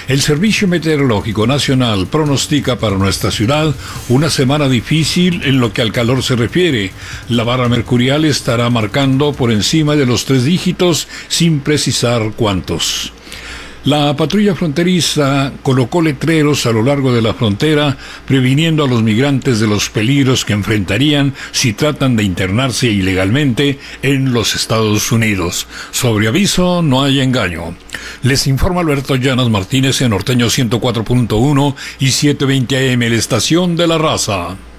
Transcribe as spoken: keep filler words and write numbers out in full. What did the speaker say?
El Servicio Meteorológico Nacional pronostica para nuestra ciudad una semana difícil en lo que al calor se refiere. La barra mercurial estará marcando por encima de los tres dígitos sin precisar cuántos. La patrulla fronteriza colocó letreros a lo largo de la frontera previniendo a los migrantes de los peligros que enfrentarían si tratan de internarse ilegalmente en los Estados Unidos. Sobre aviso no hay engaño. Les informa Alberto Llanas Martínez en Norteño ciento cuatro punto uno y setecientos veinte A M, la estación de la raza.